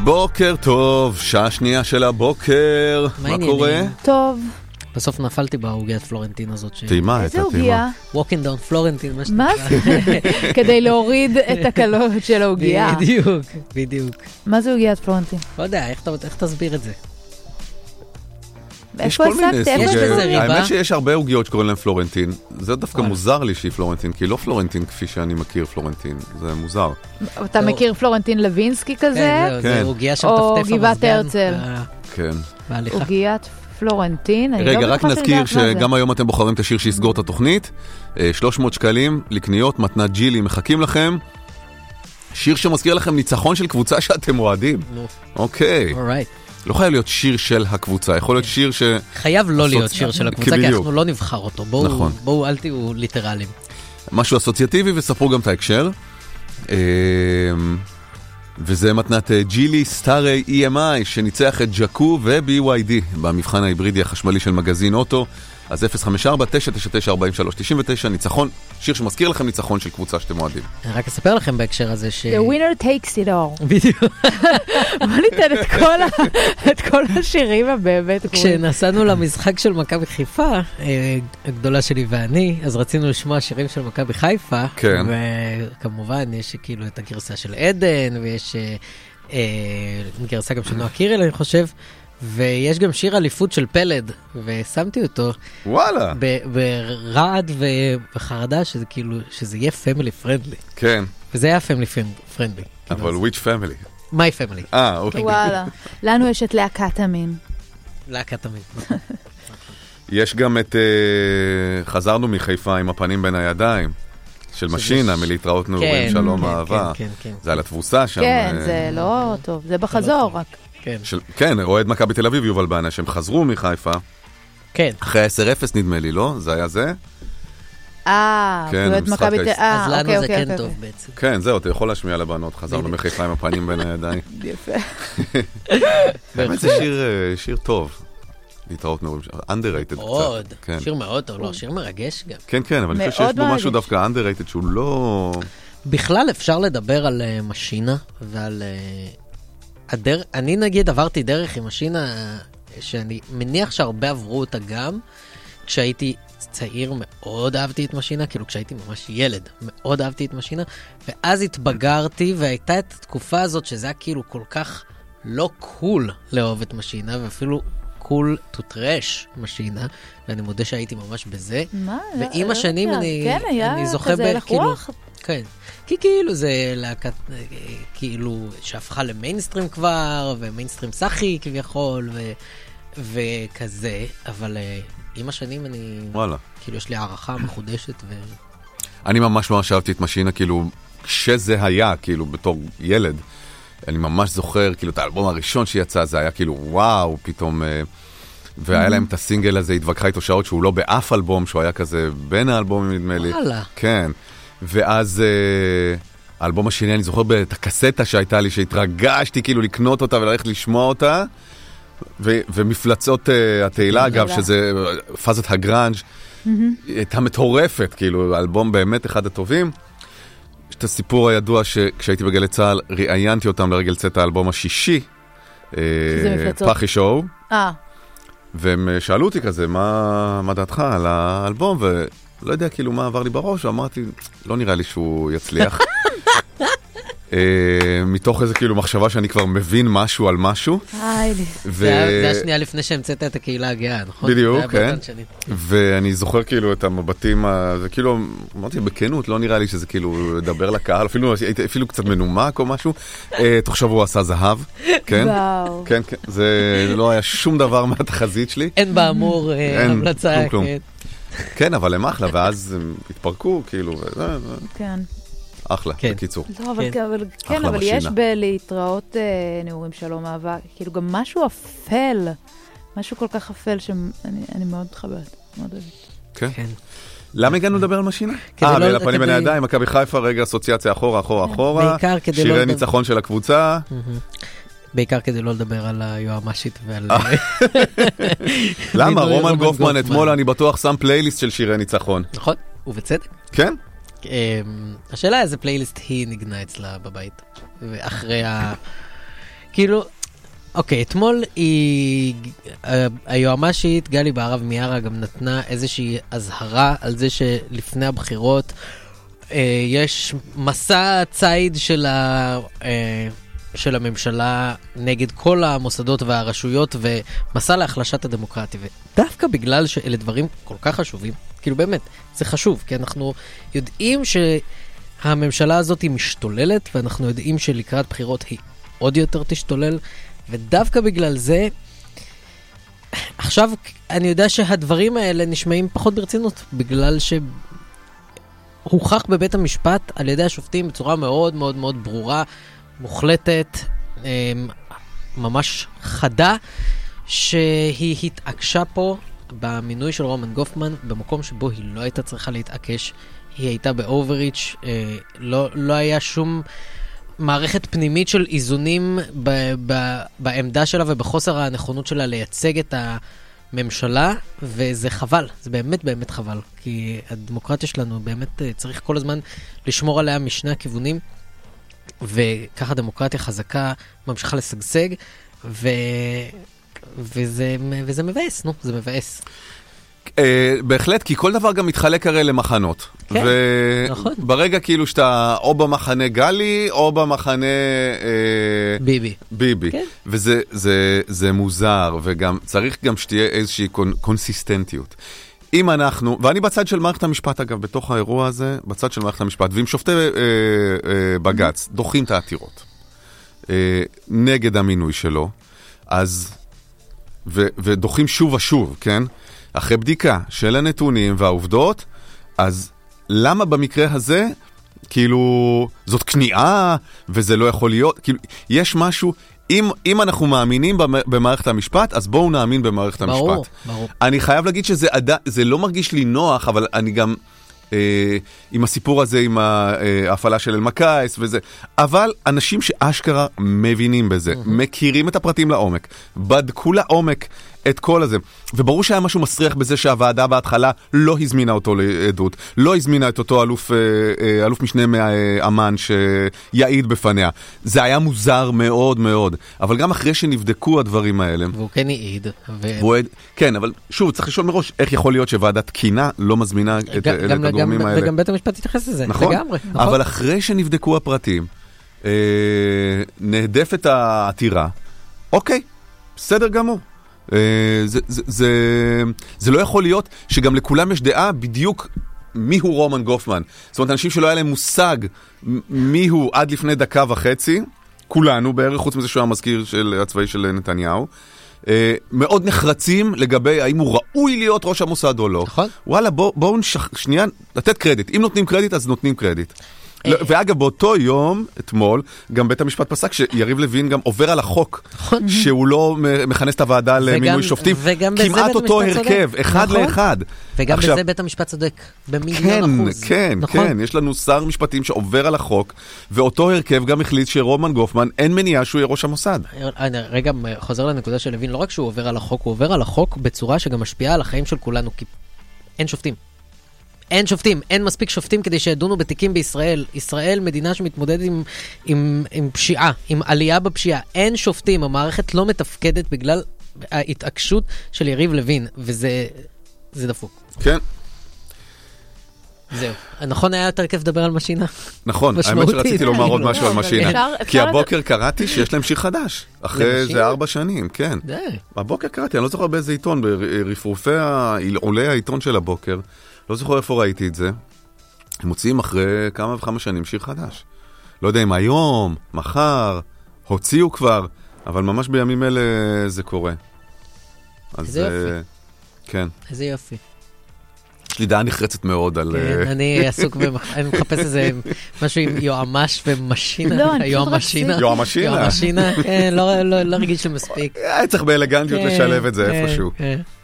בוקר טוב, שעה שנייה של הבוקר. מה קורה? טוב. בסוף נפלתי בעוגת פלורנטין הזאת. טעימה, איזה עוגיה? Walking down פלורנטין, מה מה זה? כדי להוריד את הקלות של העוגיה. בדיוק. מה זה עוגיית פלורנטין? לא יודע, איך תסביר את זה? יש כל מיני סוגי, ריבה? האמת שיש הרבה עוגיות שקוראים להם פלורנטין. זה דווקא מוזר לי שהיא פלורנטין, כי לא פלורנטין כפי שאני מכיר פלורנטין, זה מוזר. אתה מכיר פלורנטין לוינסקי כזה? זה עוגיה של או טפטף גבעת הרצל? כן. עוגיית פלורנטין. רגע, רק נזכיר שגם היום אתם בוחרים את השיר שיסגור את התוכנית. 300 שקלים לקניות, מתנת ג'ילי מחכים לכם. שיר שמזכיר לכם ניצחון של קבוצה שאתם אוהדים. אוקיי. לא חייב להיות שיר של הקבוצה, יכול להיות שיר ש... חייב לא להיות שיר של הקבוצה, כי אנחנו לא נבחר אותו. בואו, אל תהיו ליטרלים. משהו אסוציאטיבי, וספרו גם את ההקשר. וזה מתנת ג'ילי סטארי EMI, שניצח את ג'קו ו-BYD במבחן ההיברידי החשמלי של מגזין אוטו. אז 054-999-4399, ניצחון, שיר שמזכיר לכם ניצחון של קבוצה שאתם אוהדים. אני רק אספר לכם בהקשר הזה ש... The winner takes it all. בדיוק. בוא ניתן את כל השירים הבאמת. כשנסענו למשחק של מכבי חיפה, הגדולה שלי ואני, אז רצינו לשמוע שירים של מכבי חיפה, כן. וכמובן יש כאילו את הגרסה של עדן, ויש גרסה גם של נועה קירל, אני חושב, ויש גם שיר אליפות של פלד, ושמתי אותו. וואלה. ברעד ובחרדה, שזה כאילו, שזה יהיה family friendly. כן. וזה היה family friendly. אבל which family? my family. אוקיי. וואלה. לנו יש את להקת המין. להקת המין. יש גם את, חזרנו מחיפה עם הפנים בין הידיים, של משינה, מלהתראות נעורים, שלום אהבה. זה על התבוסה שם. כן, זה לא טוב, זה בחזור רק. כן, רואה את מכבי תל אביב יובל בענה, שהם חזרו מחיפה. כן. אחרי 10-0 נדמה לי, לא? זה היה זה? רואה את מכבי תל אביב. אז לנו זה כן טוב בעצם. כן, זהו, אתה יכול להשמיע לבנות, חזרנו מחיפה עם הפנים בין הידיים. יפה. באמת זה שיר טוב. להתראות נעורים, underrated מאוד, שיר מאוד טוב, לא, שיר מרגש גם. כן, כן, אבל אני חושב שיש בו משהו דווקא underrated שהוא לא... בכלל אפשר לדבר על משינה ועל... אני נגיד עברתי דרך עם משינה שאני מניח שהרבה עברו אותה גם כשהייתי צעיר מאוד אהבתי את משינה, כאילו כשהייתי ממש ילד מאוד אהבתי את משינה, ואז התבגרתי והייתה את התקופה הזאת שזה היה כאילו כל כך לא קול לאהוב את משינה, ואפילו קול to trash משינה, ואני מודה שהייתי ממש בזה. מה? ועם השנים אני זוכה כזה לחרוח? כן. כי כאילו זה להקת, כאילו שהפכה למיינסטרים כבר, ומיינסטרים סחי כביכול, וכזה, אבל עם השנים אני, כאילו יש לי הערכה מחודשת אני ממש אהבתי את משינה, כאילו, כשזה היה, כאילו, בתור ילד, אני ממש זוכר, כאילו, את האלבום הראשון שיצא, זה היה כאילו, וואו, פתאום, והיה להם את הסינגל הזה, התווכחה איתו שעות, שהוא לא באף אלבום, שהוא היה כזה בין האלבומים, נדמה לי. וואלה. כן. ואז האלבום השני, אני זוכר את הקסטה שהייתה לי, שהתרגשתי כאילו לקנות אותה וללכת לשמוע אותה, ומפלצות התהילה, אגב, שזה פאזת הגרנג', הייתה מטורפת, כאילו, האלבום באמת אחד הטובים. יש את הסיפור הידוע שכשהייתי בגלי צהל, ראיינתי אותם לרגל צאת האלבום השישי, פחי שואו, והם שאלו אותי כזה, מה דעתך על האלבום, לא יודע כאילו מה עבר לי בראש, ואמרתי, לא נראה לי שהוא יצליח. מתוך איזה כאילו מחשבה שאני כבר מבין משהו על משהו. זה השנייה לפני שהמצאת את הקהילה הגאה, נכון? בדיוק, כן. ואני זוכר כאילו את המבטים, זה כאילו, אמרתי בכנות, לא נראה לי שזה כאילו לדבר לקהל, אפילו קצת מנומק או משהו. תוך שבוע הוא עשה זהב, כן? כן, כן. זה לא היה שום דבר מהתחזית שלי. אין באמור המלצה, כן. כן, אבל הם אחלה, ואז הם התפרקו, כאילו, כן. אחלה, בקיצור. לא, אבל יש בלהתראות נעורים שלום אהבה, כאילו גם משהו אפל, משהו כל כך אפל שאני מאוד מתחברת, מאוד אוהבת. כן. למה הגענו לדבר על משינה? ולפנים בין הידיים, מכבי חיפה, רגע אסוציאציה אחורה, שירי ניצחון של הקבוצה. בעיקר כדי לא לדבר על היועמשית ועל... למה? רומן גופמן אתמול אני בטוח שם פלייליסט של שירי ניצחון. נכון, ובצדק. כן? השאלה איזה פלייליסט היא נגנה אצלה בבית. ואחרי כאילו, אוקיי, אתמול היועמ"שית גלי בהרב מיארה גם נתנה איזושהי הזהרה על זה שלפני הבחירות יש מסע ציד של הממשלה נגד כל המוסדות והרשויות ומסע להחלשת הדמוקרטיה. ודווקא בגלל שאלה דברים כל כך חשובים, כאילו באמת, זה חשוב, כי אנחנו יודעים שהממשלה הזאת היא משתוללת, ואנחנו יודעים שלקראת בחירות היא עוד יותר תשתולל, ודווקא בגלל זה, עכשיו אני יודע שהדברים האלה נשמעים פחות ברצינות, בגלל שהוכח בבית המשפט על ידי השופטים בצורה מאוד מאוד מאוד ברורה, מוחלטת, ממש חדה, שהיא התעקשה פה במינוי של רומן גופמן, במקום שבו היא לא הייתה צריכה להתעקש, היא הייתה באובריץ', לא היה שום מערכת פנימית של איזונים בעמדה שלה ובחוסר הנכונות שלה לייצג את הממשלה, וזה חבל, זה באמת באמת חבל, כי הדמוקרטיה שלנו באמת צריך כל הזמן לשמור עליה משני הכיוונים, וככה דמוקרטיה חזקה ממשיכה לשגשג, וזה מבאס, נו, זה מבאס. בהחלט, כי כל דבר גם מתחלק הרי למחנות. כן, נכון. וברגע כאילו שאתה או במחנה גלי, או במחנה ביבי. כן. וזה מוזר, וגם צריך גם שתהיה איזושהי קונסיסטנטיות. אם אנחנו, ואני בצד של מערכת המשפט אגב, בתוך האירוע הזה, בצד של מערכת המשפט, ואם שופטי בג"ץ דוחים את העתירות נגד המינוי שלו, אז, ודוחים שוב ושוב, כן? אחרי בדיקה של הנתונים והעובדות, אז למה במקרה הזה, כאילו, זאת כניעה, וזה לא יכול להיות, כאילו, יש משהו, אם אנחנו מאמינים במערכת המשפט, אז בואו נאמין במערכת המשפט. ברור. אני חייב להגיד שזה לא מרגיש לי נוח, אבל אני גם, עם הסיפור הזה, עם ההפעלה של אלמקייס וזה, אבל אנשים שאשכרה מבינים בזה, מכירים את הפרטים לעומק, בדקו לעומק את כל הזה, וברור שהיה משהו מסריח בזה שהוועדה בהתחלה לא הזמינה אותו לעדות, לא הזמינה את אותו אלוף משנה מאמן שיעיד בפניה. זה היה מוזר מאוד מאוד, אבל גם אחרי שנבדקו הדברים האלה. והוא כן העיד. כן, אבל שוב, צריך לשאול מראש, איך יכול להיות שוועדת תקינה לא מזמינה את הגורמים האלה. וגם בית המשפט יתייחס לזה, נכון, לגמרי. אבל אחרי שנבדקו הפרטים, נהדפת העתירה, אוקיי, בסדר גמור. זה לא יכול להיות שגם לכולם יש דעה בדיוק מיהו רומן גופמן. זאת אומרת, אנשים שלא היה להם מושג מיהו עד לפני דקה וחצי, כולנו בערך, חוץ מזה שהוא המזכיר הצבאי של נתניהו, מאוד נחרצים לגבי האם הוא ראוי להיות ראש המוסד או לא. נכון. וואלה, בואו שנייה, לתת קרדיט. אם נותנים קרדיט, אז נותנים קרדיט. ואגב, באותו יום, אתמול, גם בית המשפט פסק שיריב לוין גם עובר על החוק, שהוא לא מכנס את הוועדה למינוי שופטים, כמעט אותו הרכב, אחד לאחד. וגם בזה בית המשפט צודק, במיליון אחוז. כן, יש לנו שר משפטים שעובר על החוק, ואותו הרכב גם החליט שרומן גופמן, אין מניעה שהוא יהיה ראש המוסד. רגע, חוזר לנקודה של לוין, לא רק שהוא עובר על החוק, הוא עובר על החוק בצורה שגם משפיעה על החיים של כולנו, כי אין שופטים. אין שופטים, אין מספיק שופטים כדי שידונו בתיקים בישראל. ישראל מדינה שמתמודדת עם פשיעה, עם עלייה בפשיעה. אין שופטים, המערכת לא מתפקדת בגלל ההתעקשות של יריב לוין, וזה דפוק. כן. זהו. נכון היה יותר כיף לדבר על משינה? נכון, האמת שרציתי לומר עוד משהו על משינה. כי הבוקר קראתי שיש להם שיר חדש. אחרי זה 4 שנים, כן. הבוקר קראתי, אני לא זוכר באיזה עיתון, ברפרופי עולי העיתון של הבוקר. לא זוכר איפה ראיתי את זה. הם מוציאים אחרי כמה וכמה שנים שיר חדש. לא יודע אם היום, מחר, הוציאו כבר, אבל ממש בימים אלה זה קורה. איזה יופי. כן. איזה יופי. יש לי דעה נחרצת מאוד על... אני עסוק, אני מחפש איזה משהו עם יועמ"ש ומשינה. לא, אני פשוט רציתי. יועמשינה. יועמשינה, כן, לא רגיש שמספיק. היה צריך באלגנטיות לשלב את זה איפשהו.